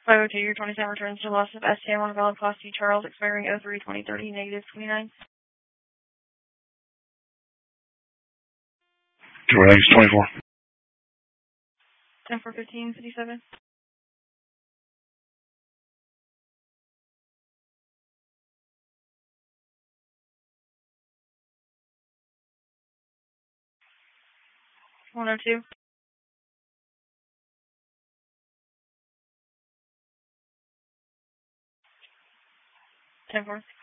502, your 27 returns to loss of STM on valid cost to Charles, expiring 03-2030, negative 29. 24. 10 for 1557. One oh two. 10 4.